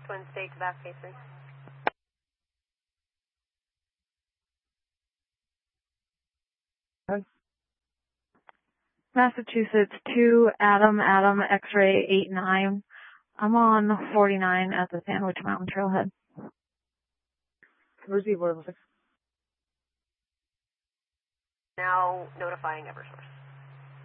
Twin State to back facing. Massachusetts 2, Adam, X-ray 89. I'm on 49 at the Sandwich Mountain Trailhead. Receive order 6. Now notifying Eversource.